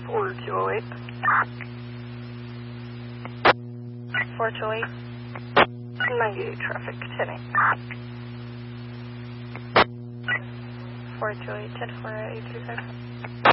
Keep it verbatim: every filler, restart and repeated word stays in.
four two oh eight. four two oh eight. ninety-eight traffic, ten eight. four two eight, ten four eight two five.